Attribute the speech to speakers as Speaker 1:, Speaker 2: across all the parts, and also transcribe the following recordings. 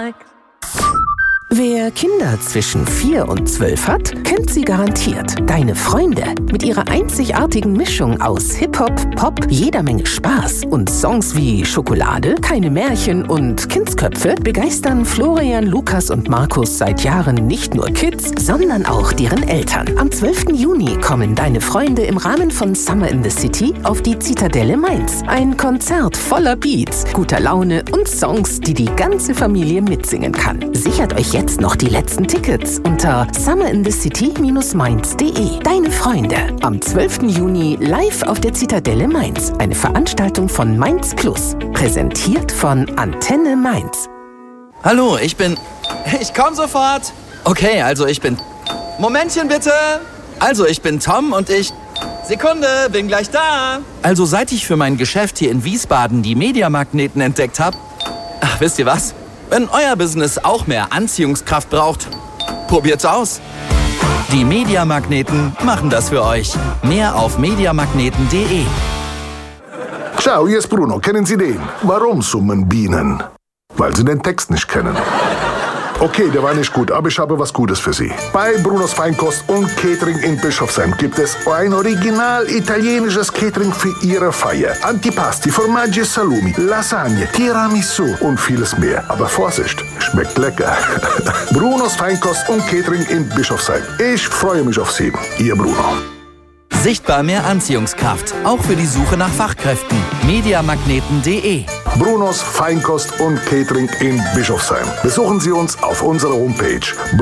Speaker 1: Wer Kinder zwischen 4 und 12 hat, kennt sie garantiert. Deine Freunde. Mit ihrer einzigartigen Mischung aus Hip-Hop, Pop, jeder Menge Spaß und Songs wie Schokolade, keine Märchen und Kindsköpfe begeistern Florian, Lukas und Markus seit Jahren nicht nur Kids, sondern auch deren Eltern. Am 12. Juni kommen deine Freunde im Rahmen von Summer in the City auf die Zitadelle Mainz. Ein Konzert voller Beats, guter Laune und Songs, die die ganze Familie mitsingen kann. Sichert euch jetzt noch die letzten Tickets unter summerinthecity-mainz.de. Deine Freunde. Am 12. Juni live auf der Zitadelle Mainz. Eine Veranstaltung von Mainz Plus. Präsentiert von Antenne Mainz.
Speaker 2: Hallo, ich komm sofort. Okay, Momentchen bitte. Ich bin Tom und Sekunde, bin gleich da. Also seit ich für mein Geschäft hier in Wiesbaden die Mediamagneten entdeckt habe. Ach, wisst ihr was? Wenn euer Business auch mehr Anziehungskraft braucht, probiert's aus. Die Mediamagneten machen das für euch. Mehr auf mediamagneten.de.
Speaker 3: Ciao, hier ist Bruno. Kennen Sie den? Warum summen Bienen? Weil sie den Text nicht kennen. Okay, der war nicht gut, aber ich habe was Gutes für Sie. Bei Brunos Feinkost und Catering in Bischofsheim gibt es ein original italienisches Catering für Ihre Feier. Antipasti, Formaggi e Salumi, Lasagne, Tiramisu und vieles mehr. Aber Vorsicht, schmeckt lecker. Brunos Feinkost und Catering in Bischofsheim. Ich freue mich auf Sie. Ihr Bruno.
Speaker 2: Sichtbar mehr Anziehungskraft, auch für die Suche nach Fachkräften. mediamagneten.de.
Speaker 3: Brunos Feinkost und Catering in Bischofsheim. Besuchen Sie uns auf unserer Homepage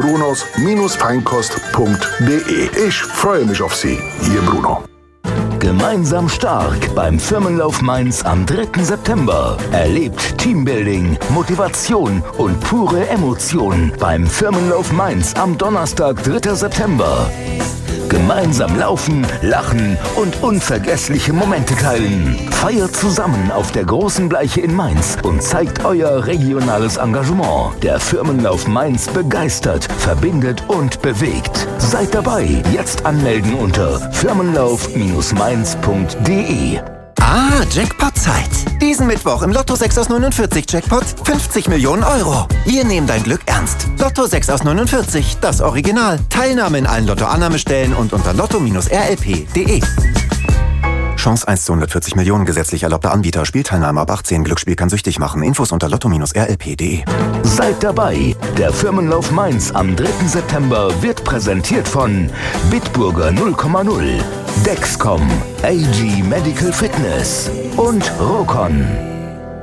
Speaker 3: brunos-feinkost.de. Ich freue mich auf Sie, Ihr Bruno.
Speaker 4: Gemeinsam stark beim Firmenlauf Mainz am 3. September. Erlebt Teambuilding, Motivation und pure Emotion beim Firmenlauf Mainz am Donnerstag, 3. September. Gemeinsam laufen, lachen und unvergessliche Momente teilen. Feiert zusammen auf der großen Bleiche in Mainz und zeigt euer regionales Engagement. Der Firmenlauf Mainz begeistert, verbindet und bewegt. Seid dabei. Jetzt anmelden unter firmenlauf-mainz.de.
Speaker 5: Jackpot-Zeit. Diesen Mittwoch im Lotto 6 aus 49 Jackpot 50 Millionen Euro. Wir nehmen dein Glück ernst. Lotto 6 aus 49, das Original. Teilnahme in allen Lotto-Annahmestellen und unter lotto-rlp.de. Chance 1 zu 140 Millionen, gesetzlich erlaubter Anbieter. Spielteilnahme ab 18. Glücksspiel kann süchtig machen. Infos unter lotto-rlp.de.
Speaker 4: Seid dabei. Der Firmenlauf Mainz am 3. September wird präsentiert von Bitburger 0,0, Dexcom, AG Medical Fitness und Rokon.